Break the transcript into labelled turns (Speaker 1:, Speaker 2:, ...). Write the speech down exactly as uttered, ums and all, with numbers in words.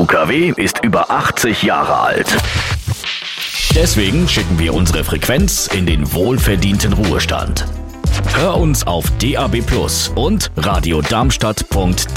Speaker 1: U K W ist über achtzig Jahre alt. Deswegen schicken wir unsere Frequenz in den wohlverdienten Ruhestand. Hör uns auf D A B Plus und radio darmstadt punkt